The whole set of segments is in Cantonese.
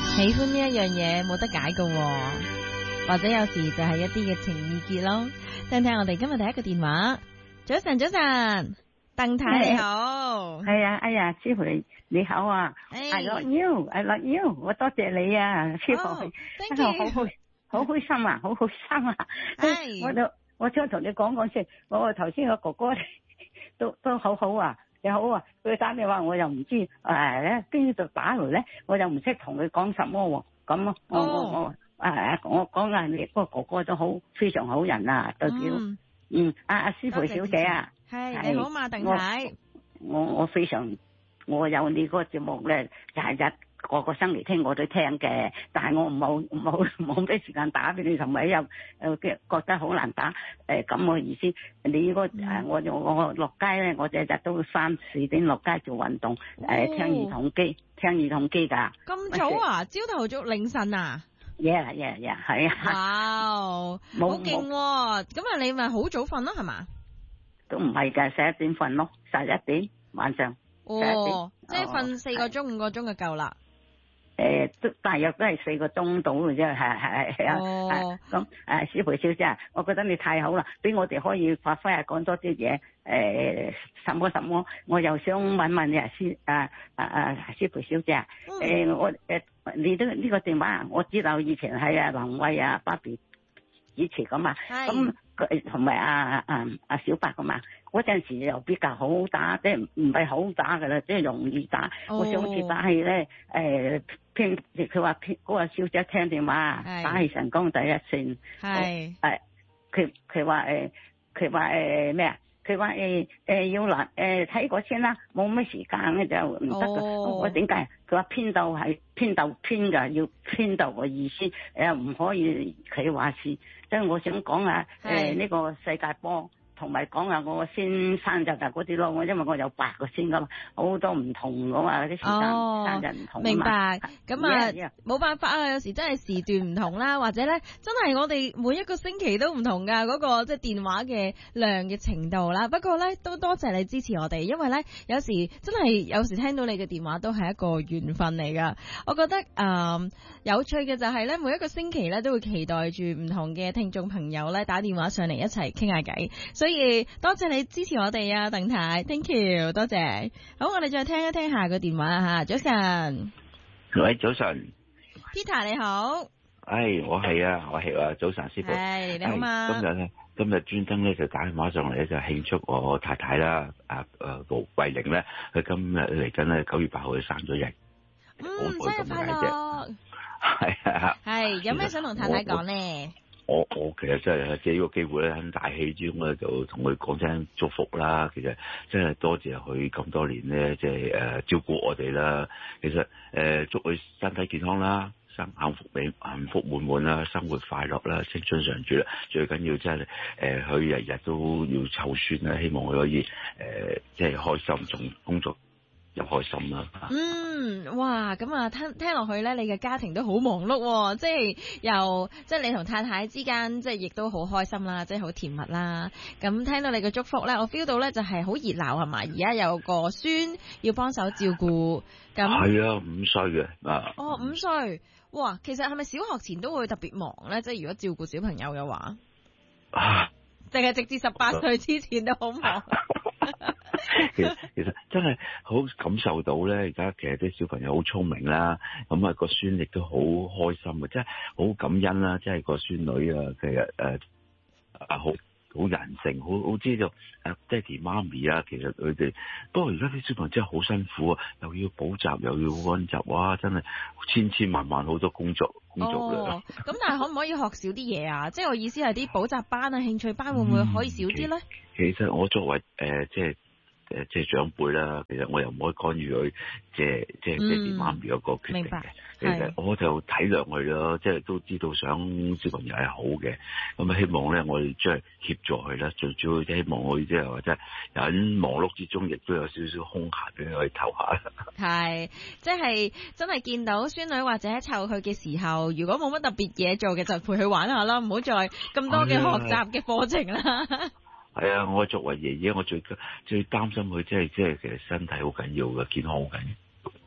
喜歡呢一樣嘢冇得解噶，或者有時就係一啲嘅情意結咯。聽聽我哋今日第一個電話。早晨，早晨，鄧太你好。 係啊，哎呀，師傅你好啊。I love you，I love you， 我多謝你啊，師傅。好開心啊，好開心啊。我想同你講先，我頭先個哥哥都好好啊。你好啊，佢打電話我又唔知咧邊度打嚟咧，我又唔識同佢講什麼喎。咁我講啊，你嗰個哥哥都好非常好人啊，對表。阿師傅小姐啊， 係你好嘛，鄧太。 我非常，我有你嗰個節目咧，日日個個星期聽我都聽嘅，但係我冇咩時間打俾你，同埋又覺得好難打。咁我意思，你嗰我落街咧，我日日都3、4點落街做運動，聽兒童機㗎。 咁早啊？朝頭早凌晨啊 ？Yeah， 係啊。 哇，好勁喎！咁啊，你咪好早瞓咯，係嘛？ 都唔係㗎，11點瞓咯，11點晚上。 哦，即係瞓4個鐘、5個鐘就夠啦。 都大約都係4個鐘到嘅啫，係啊。咁師傅小姐，我覺得你太好啦，俾我哋可以發揮下講多啲嘢。什麼，我又想問你師傅小姐，你都呢個電話我知道以前係林慧芭比主持噶嘛，咁同埋小白噶嘛，嗰陣時又比較好打，即係唔係好打噶啦，即係容易打。我上次打氣咧，佢話嗰個小姐聽電話，打氣神功第一線，佢話咩啊？佢話要睇過先啦，冇乜時間咧就唔得噶。我點解？佢話編導係編噶，要編導嘅意思，唔可以佢話事。即係我想講下呢個世界波。同埋講下我先生日嗰啲咯，因為我有8個先噶嘛，好多唔同噶嘛，啲時間生日唔同。 明白，咁冇辦法啊，有時真係時段唔同啦，或者咧真係我哋每一個星期都唔同噶，嗰個即係電話嘅量嘅程度啦。不過咧都多謝你支持我哋，因為咧有時真係有時聽到你嘅電話都係一個緣分嚟噶。我覺得有趣嘅就係咧，每一個星期咧都會期待住唔同嘅聽眾朋友咧打電話上嚟一齊傾下偈，所以多謝你支持我哋啊，鄧太 ，thank you， 多謝。好，我哋再聽一聽下個電話吓，早晨， 喂，早晨 ，Peter 你好， 我係啊，早晨師傅， 你好嘛？ 今日專登咧就打電話上嚟咧就慶祝我太太啦，盧慧玲咧，佢今日嚟緊咧9月8號佢生咗日， 生日快樂，係，有咩想同太太講呢？ 我其實真係借呢個機會咧，喺大氣之中咧就同佢講聲祝福啦。其實真係多謝佢咁多年咧，即係照顧我哋啦。其實祝佢身體健康啦，幸福滿滿啦，生活快樂啦，青春常駐啦。最緊要真係佢日日都要湊孫啦，希望佢可以即係開心，從工作又開心啦。 哇，咁啊聽落去咧，你嘅家庭都好忙碌，即係你同太太之間，即係亦都好開心啦，即係好甜蜜啦。咁聽到你嘅祝福咧，我 feel 到咧就係好熱鬧係嘛？而家有個孫要幫手照顧，咁係啊，5歲嘅 5歲，哇！其實係咪小學前都會特別忙咧？即係如果照顧小朋友嘅話，定係直至18歲之前都好忙？ 其實真係好感受到咧，而家其實啲小朋友好聰明啦，咁啊個孫亦都好開心啊，真係好感恩啦，即係個孫女啊，其實好人性，好知道爹哋媽咪啊，其實佢哋不過而家啲小朋友真係好辛苦啊，又要補習又要溫習，哇，真係千萬好多工作量。 咁但係可唔可以學少啲嘢啊？即係我意思係啲補習班啊、興趣班會唔會可以少啲咧？ 其實我作為即係長輩啦，其實我又唔可以干預佢，即係爹哋媽咪嗰個決定嘅。其實我就體諒佢咯，即係都知道想小朋友係好嘅，咁啊希望咧我哋即係協助佢啦。最主要希望佢即係話即係喺忙碌之中，亦都有少少空閒俾佢唞下。 係，即係真係見到孫女或者湊佢嘅時候，如果冇乜特別嘢做嘅，就陪佢玩下啦，唔好再咁多嘅學習嘅課程啦。 係啊，我作為爺爺，我最擔心佢，即係其實身體好緊要嘅，健康好緊要。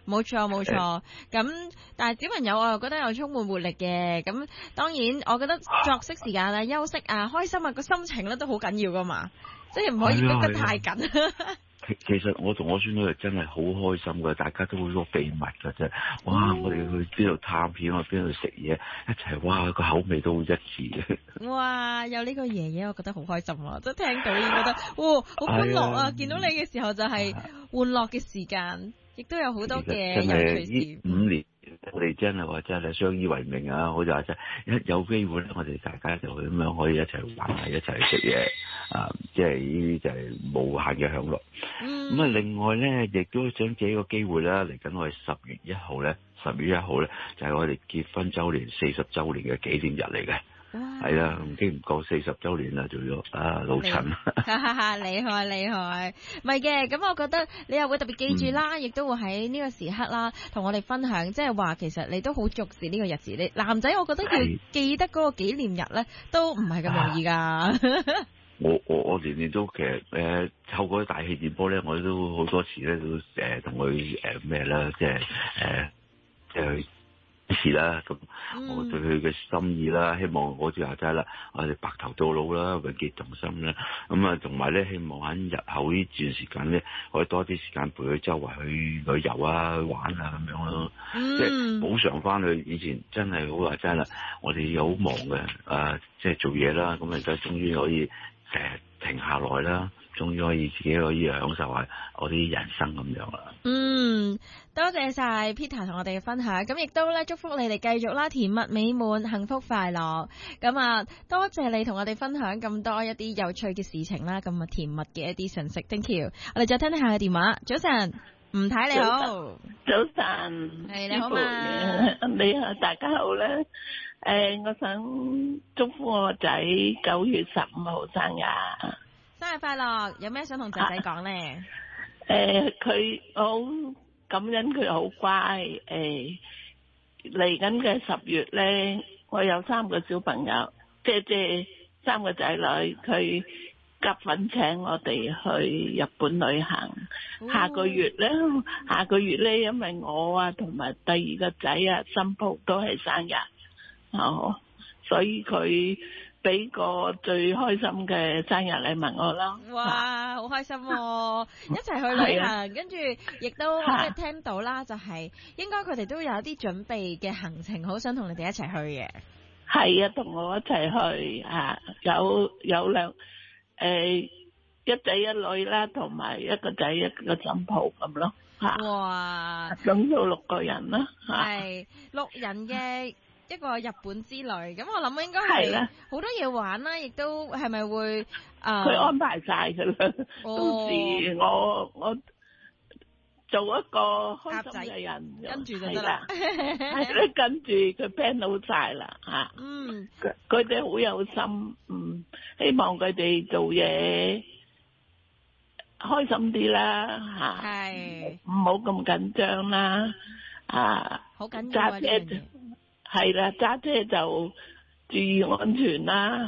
冇錯冇錯，咁但係小朋友我又覺得有充滿活力嘅，咁當然我覺得作息時間啊、休息啊、開心啊個心情咧都好緊要噶嘛，即係唔可以逼得太緊。 其實我同我孫女真係好開心㗎，大家都好多秘密㗎啫。哇！我哋去邊度探險啊，邊度食嘢，一齊哇個口味都好一致嘅。哇！ 有呢個爺爺，我覺得好開心啊！即係聽到已經覺得，哇，好歡樂啊！見到你嘅時候就係玩樂嘅時間，亦都有好多嘅有趣事。 5年。我哋真係相依為命啊！好似話真一有機會咧，我哋大家就咁樣可以一齊玩下，一齊食嘢啊！即係呢啲就係無限嘅享樂。咁啊，另外咧，亦都想借個機會啦，嚟緊我哋10月1號咧就係我哋結婚週年40週年嘅紀念日嚟嘅。係啦，已經唔夠40週年啦，做咗老陳。 厲害，唔係嘅，咁我覺得你又會特別記住啦，亦都會喺呢個時刻啦，同我哋分享，即係話其實你都好重視呢個日子。你男仔，我覺得要記得嗰個紀念日咧，都唔係咁容易㗎。 我年年都其實透過大氣電波咧，我都好多次咧都同佢咩啦，即係事啦，咁我對佢嘅心意啦，希望好似話齋啦，我哋白頭到老啦，永結同心啦，咁啊，同埋咧，希望喺日後呢段時間咧，可以多啲時間陪佢周圍去旅遊啊、玩啊咁樣咯，即係補償翻佢以前真係好話齋啦，我哋又好忙嘅，即係做嘢啦，咁而家終於可以停下來啦。終於可以自己可以享受下我啲人生咁樣啦。 多謝晒 Peter 同我哋嘅分享，咁亦都咧祝福你哋繼續啦，甜蜜美滿，幸福快樂。咁啊，多謝你同我哋分享咁多一啲有趣嘅事情啦，咁啊甜蜜嘅一啲信息。Thank you。我哋再聽聽下嘅電話。早晨，吳太你好。 早晨， 係你好嘛？ 你好，大家好咧。我想祝福我仔9月15號生日。 生日快樂！有咩想同仔仔講咧？ 佢好感恩，佢好乖。嚟緊嘅10月咧，我有3個小朋友，即係3個仔女，佢夾份請我哋去日本旅行。下個月咧，因為我啊同埋第2個仔啊新抱都係生日，所以佢俾個最開心嘅生日禮物我啦！ 哇，好開心喎！一齊去旅行，跟住亦都即係聽到啦，就係應該佢哋都有一啲準備嘅行程，好想同你哋一齊去嘅。 係啊，同我一齊去啊！有兩一仔一女啦，同埋一個仔一個新抱咁咯。 哇！ 總數6個人啦。 係6人嘅一個日本之旅，咁我諗應該係好多嘢玩啦，亦都係咪會佢安排晒噶啦，到時我做一個開心嘅人， 跟住就得啦， 係啦，跟住佢 plan 好晒啦吓，佢哋好有心，希望佢哋做嘢開心啲啦吓，係唔好咁緊張啦， 好緊要啊呢樣嘢。 係啦，揸車就注意安全啦，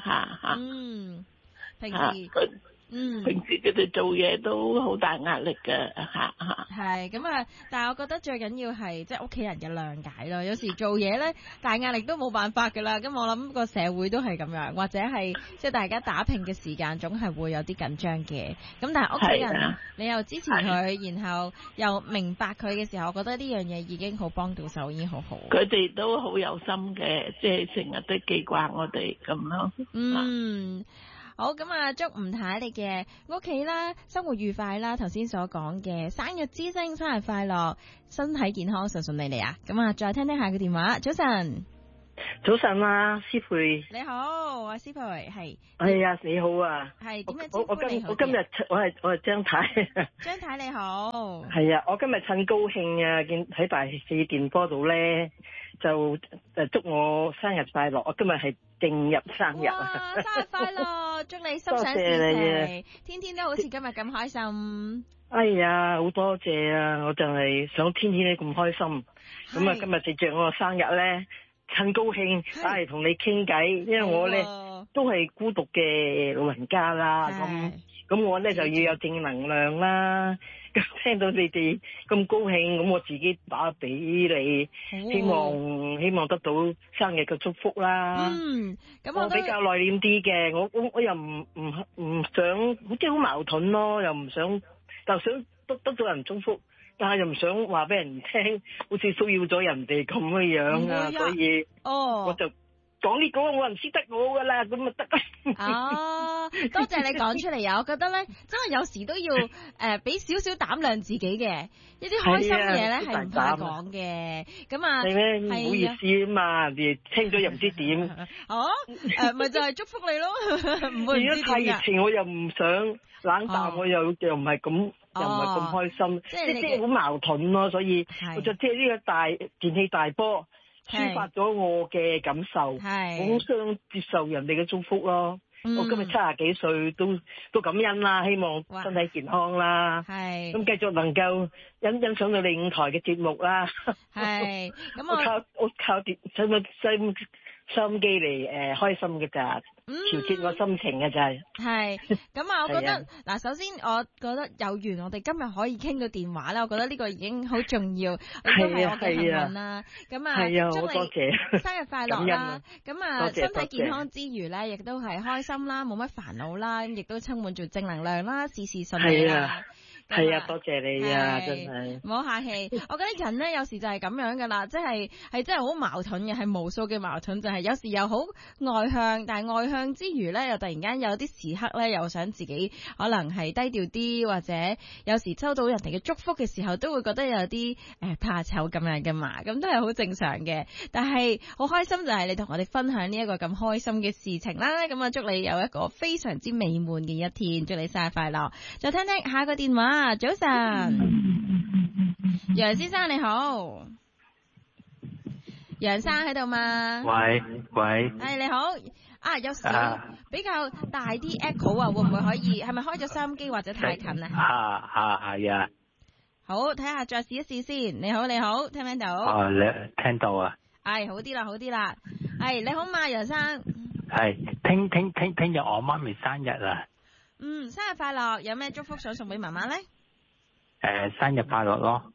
平時佢哋做嘢都好大壓力嘅， 係咁啊！但係我覺得最緊要係即係屋企人嘅諒解咯。有時做嘢咧大壓力都冇辦法噶啦。咁我諗個社會都係咁樣，或者係即係大家打拼嘅時間總係會有啲緊張嘅。咁但係屋企人你又支持佢，然後又明白佢嘅時候，我覺得呢樣嘢已經好幫到手，已經好好。 佢哋都好有心嘅，即係成日都記掛我哋咁咯。 好，咁啊，祝吳太你嘅屋企啦，生活愉快啦，頭先所講嘅生日之星，生日快樂，身體健康，順順利利啊！咁啊，再聽聽下個電話。早晨， 早晨啊，師培。 你好，啊師培係。 哎呀，你好啊。 係點樣稱呼你好？ 我今日我係張太。 張太你好。 係啊，我今日趁高興啊，見喺大氣電波度咧，就祝我生日快樂。我今日係正日生日。 哇，生日快樂！祝你心想事成，天天都好似今日咁開心。 哎呀，好多謝啊！我就係想天天都咁開心。咁啊，今日藉着我生日咧，趁高興打嚟同你傾偈，因為我咧都係孤獨嘅老人家啦。咁我咧就要有正能量啦。 聽到你哋咁高興，咁我自己打俾你，希望得到生日嘅祝福啦。 咁我比較內斂啲嘅，我又唔想，即係好矛盾咯，又唔想，就想得到人祝福，但係又唔想話俾人聽，好似騷擾咗人哋咁嘅樣啊，所以我就講呢個我唔識得我噶啦，咁啊得啦。 多謝你講出嚟啊！我覺得咧，真係有時都要俾少少膽量自己嘅，一啲開心嘅嘢咧係唔怕講嘅。咁啊， 係咩？唔好意思啊嘛，人哋聽咗又唔知點。 咪就係祝福你咯，唔會唔知點㗎。 太熱情我又唔想冷淡，我又唔係咁，又唔係咁開心，即係好矛盾咯。所以我就借呢個電氣大波，抒發咗我嘅感受，我好想接受人哋嘅祝福咯。我今日70幾歲都感恩啦，希望身體健康啦，咁繼續能夠欣賞到你舞台嘅節目啦。咁我靠收音機嚟開心嘅咋，調節我心情嘅就係。 咁啊，我覺得嗱，首先我覺得有緣我哋今日可以傾到電話啦，我覺得呢個已經好重要，都係我嘅幸運啦。咁啊，祝你生日快樂啦！咁啊，身體健康之餘咧，亦都係開心啦，冇乜煩惱啦，咁亦都充滿住正能量啦，事事順利啦。 係啊，多謝你啊，真係。 唔好客氣，我覺得人咧有時就係咁樣噶啦，即係真係好矛盾嘅，係無數嘅矛盾，就係有時又好外向，但係外向之餘咧，又突然間有啲時刻咧，又想自己可能係低調啲，或者有時收到人哋嘅祝福嘅時候，都會覺得有啲怕醜咁樣噶嘛，咁都係好正常嘅。但係好開心就係你同我哋分享呢一個咁開心嘅事情啦，咁啊祝你有一個非常之美滿嘅一天，祝你生日快樂。再聽聽下個電話。早晨，楊先生你好，楊生喺度嘛？ 喂， 係你好，有少比較大啲 echo 啊，會唔會可以？係咪開咗收音機或者太近啊？ 係啊。 好，睇下再試一試先。你好，聽唔聽到？ 你聽到啊？ 係好啲啦。係你好嘛，楊生？ 係聽日我媽咪生日啦。 生日快樂！有咩祝福想送俾媽媽咧？ 生日快樂咯。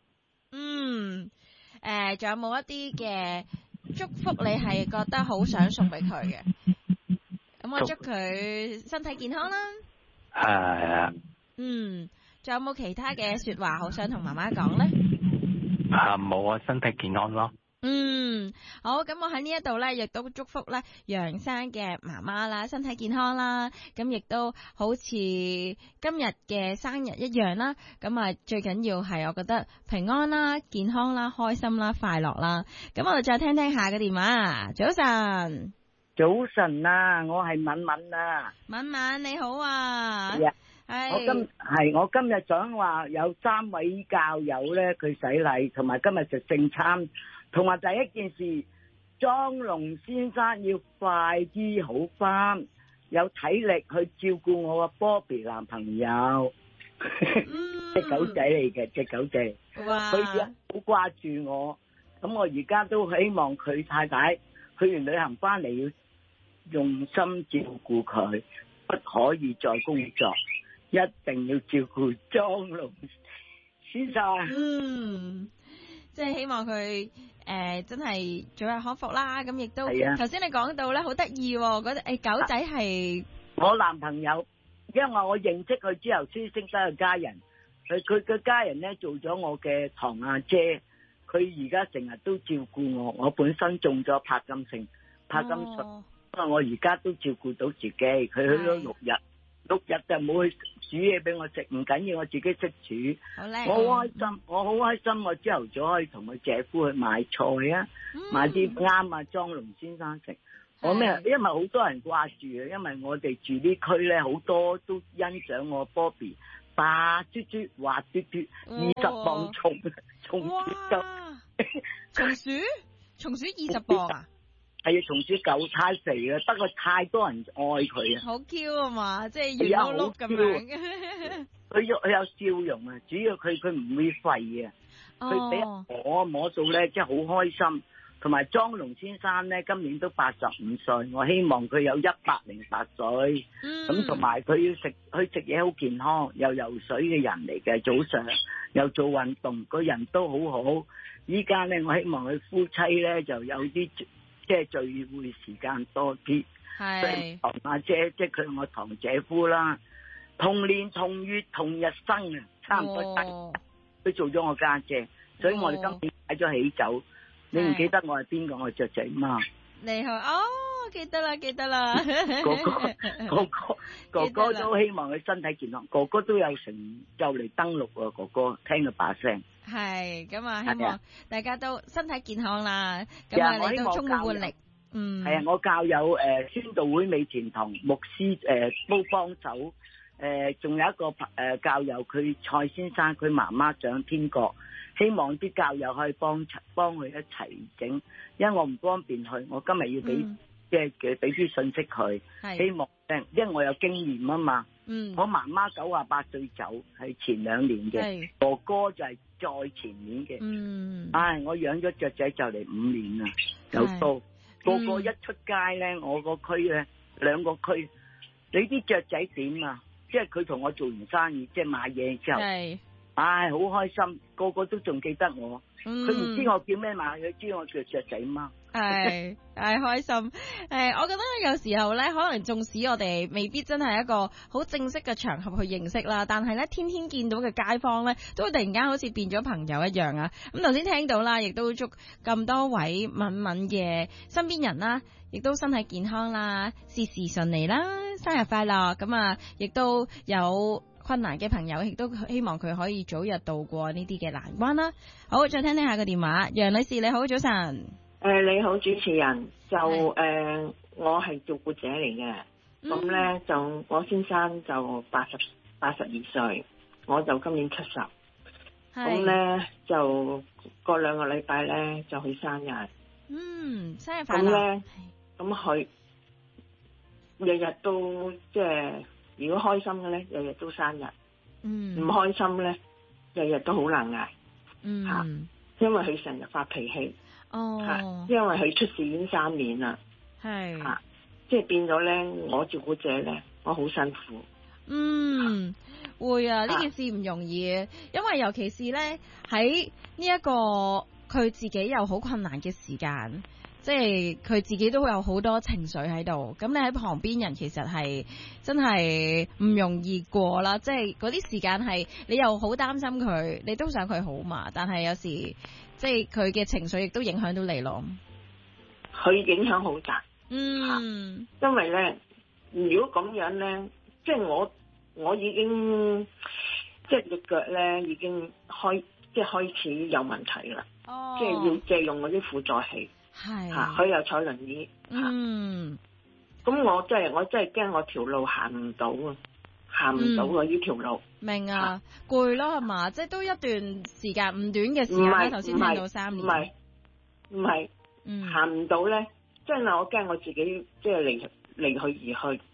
仲有冇一啲嘅祝福你係覺得好想送俾佢嘅？咁我祝佢身體健康啦。 係啊。 仲有冇其他嘅說話好想同媽媽講咧？ 冇啊，身體健康咯。 好，咁我喺呢一度咧，亦都祝福咧楊生嘅媽媽啦，身體健康啦，咁亦都好似今日嘅生日一樣啦，咁啊最緊要係我覺得平安啦、健康啦、開心啦、快樂啦，咁我哋再聽聽下個電話。早晨， 早晨啊，我係敏敏啊， 敏你好啊， 我今日想話有3位教友咧，佢洗禮，同埋今日就聖餐。同埋第一件事，莊龍先生要快啲好返，有體力去照顧我個 Bobby 男朋友，隻狗仔嚟嘅，隻狗仔，佢好掛住我，咁我而家都希望佢太太去完旅行返嚟要用心照顧佢，不可以再工作，一定要照顧莊龍先生。 即係希望佢真係早日康復啦，咁亦都頭先你講到咧好得意喎，嗰隻狗仔係我男朋友，因為我認識佢之後先識得佢家人，佢嘅家人咧做咗我嘅堂阿姐，佢而家成日都照顧我。我本身中咗柏金術，不過我而家都照顧到自己。佢去咗6日就冇去煮嘢俾我食，唔緊要，我自己識煮。我好開心，我朝頭早可以同佢姐夫去買菜啊，買啲啱啊莊龍先生食。因為好多人掛住啊，因為我哋住呢區咧，好多都欣賞我 Bobby 白嘟嘟滑嘟嘟20磅重松鼠20磅啊！ 係啊，松鼠狗太肥啦，不過太多人愛佢啊！ 好 Q 啊嘛，即係圓碌碌咁樣。 佢有笑容啊，主要佢唔會吠啊，佢俾我摸到咧，即係好開心。 同埋莊龍先生咧，今年都85歲，我希望佢有108歲。咁同埋佢要食嘢好健康，又游水嘅人嚟嘅，早上又做運動，個人都好好。依家咧，我希望佢夫妻咧就有啲即係聚會時間多啲。係堂阿姐，即係佢我堂姐夫啦，同年同月同日生啊，差唔多佢做咗我家姐，所以我哋今年擺咗喜酒。你唔記得我係邊個？我係雀仔嘛。你好哦，記得啦。哥哥都希望佢身體健康，哥哥都有成就嚟登陸喎。哥哥聽佢把聲。係咁啊，希望大家都身體健康啦。咁啊，你都充滿活力。係啊，我教友宣道會美田堂牧師都幫手。仲有一個教友，佢蔡先生，佢媽媽上天國。希望啲教友可以幫佢一齊整，因為我唔方便去，我今日要俾即係俾啲信息佢，希望因為我有經驗啊嘛。我媽媽98歲走，係前2年嘅，哥哥就係再前年嘅。唉，我養咗雀仔就嚟5年啦，有多個個一出街咧，我個區咧2個區，你啲雀仔點啊？即係佢同我做完生意，即係買嘢之後。唉，好開心，個個都仲記得我。佢唔知我叫咩嘛，佢知我叫雀仔貓。係開心。我覺得有時候咧，可能縱使我哋未必真係一個好正式嘅場合去認識啦，但係咧天天見到嘅街坊咧，都會突然間好似變咗朋友一樣啊！咁頭先聽到啦，亦都祝咁多位敏敏嘅身邊人啦，亦都身體健康啦，事事順利啦，生日快樂！咁啊，亦都有困難嘅朋友，亦都希望佢可以早日渡過呢啲嘅難關啦。好，再聽下個電話，楊女士你好，早晨。 你好，主持人，就我係照顧者嚟嘅，咁咧就我先生就82歲，我就今年70，咁咧就過2個禮拜咧就佢生日， 生日快樂。咁咧， 咁佢日日都即係。如果開心嘅咧，日日都生日；唔開心咧，日日都好難捱。因為佢成日發脾氣。因為佢出事已經3年啦。即係變咗咧，我照顧者咧，我好辛苦。會啊，呢件事唔容易，因為尤其是咧喺呢一個佢自己有好困難嘅時間。即係佢自己都會有好多情緒喺度，咁你喺旁邊人其實係真係唔容易過啦。即係嗰啲時間係你又好擔心佢，你都想佢好嘛，但係有時即係佢嘅情緒亦都影響到你咯。佢影響好大，因為咧，如果咁樣咧，即係我已經即係隻腳咧已經開始有問題啦，即係要借用嗰啲輔助器。佢又坐輪椅，咁我真係驚我條路行唔到啊，行唔到啊呢條路。明啊，攰咯係嘛，即係都一段時間唔短嘅時間啦。頭先聽到3年，唔係，行唔到咧，真係我驚我自己即係離去而去，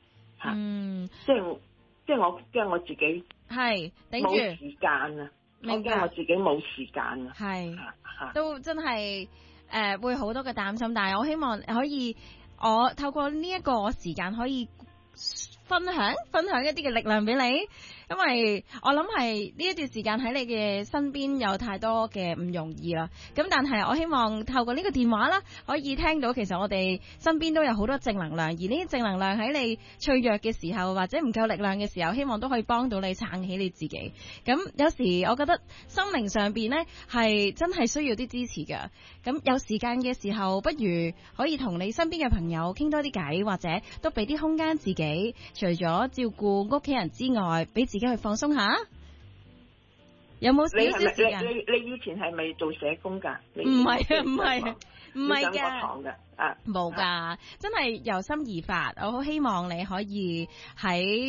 即係我驚我自己係冇時間啊，我驚我自己冇時間啊，係都真係。會好多嘅擔心，但係我希望可以，我透過呢一個時間可以分享一啲嘅力量俾你，因為我諗係呢一段時間喺你嘅身邊有太多嘅唔容易啦。咁但係我希望透過呢個電話啦，可以聽到其實我哋身邊都有好多正能量，而呢啲正能量喺你脆弱嘅時候或者唔夠力量嘅時候，希望都可以幫到你撐起你自己。咁有時我覺得心靈上邊呢係真係需要啲支持㗎。咁有時間嘅時候，不如可以同你身邊嘅朋友傾多啲偈，或者都俾啲空間自己。除咗照顧屋企人之外，俾自己去放鬆下。有冇少少時間？你以前係咪做社工㗎？唔係唔係㗎，冇㗎，真係由心而發。我好希望你可以喺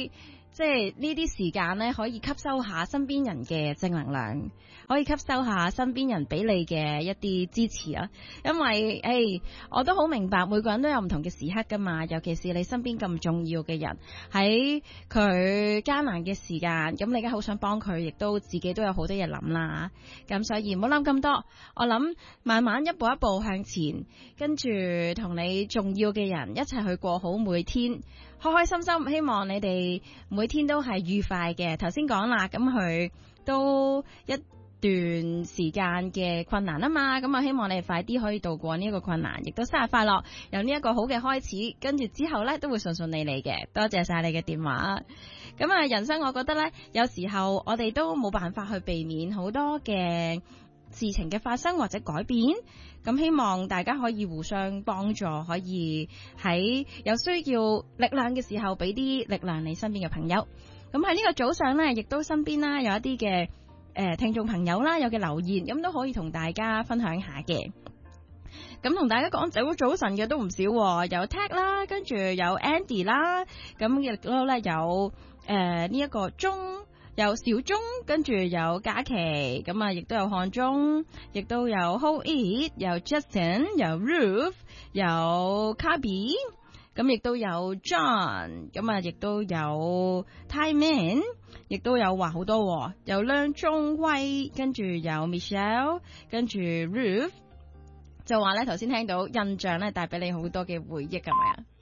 即係呢啲時間咧，可以吸收下身邊人嘅正能量，可以吸收下身邊人俾你嘅一啲支持啊。因為我都好明白每個人都有唔同嘅時刻噶嘛，尤其是你身邊咁重要嘅人喺佢艱難嘅時間，咁你而家好想幫佢，亦都自己都有好多嘢諗啦。咁所以唔好諗咁多，我諗慢慢一步一步向前，跟住同你重要嘅人一齊去過好每天。開開心心，希望你哋每天都係愉快嘅。頭先講啦，咁佢都一段時間嘅困難啊嘛，咁啊希望你哋快啲可以度過呢一個困難，亦都生日快樂，有呢一個好嘅開始，跟住之後呢都會順順利利嘅。多謝晒你嘅電話。咁啊，人生我覺得呢，有時候我哋都冇辦法去避免好多嘅事情嘅發生或者改變，咁希望大家可以互相幫助，可以喺有需要力量嘅時候俾啲力量你身邊嘅朋友。咁喺呢個早上呢，亦都身邊啦有一啲嘅聽眾朋友啦有嘅留言，咁都可以同大家分享下嘅。咁同大家講早晨嘅都唔少，有 Tag 啦，跟住有 Andy 啦，咁亦都咧有呢一個鐘。有小鐘，跟住有嘉琪，咁啊，亦都有漢鐘，亦都有 Hold It， 有 Justin， 有 Ruth， 有 Kabi， 咁亦都有 John， 咁啊，亦都有 Tyman， 亦都有話好多，有梁中威，跟住有 Michelle， 跟住 Ruth， 就話咧頭先聽到印象咧帶俾你好多嘅回憶，係咪啊？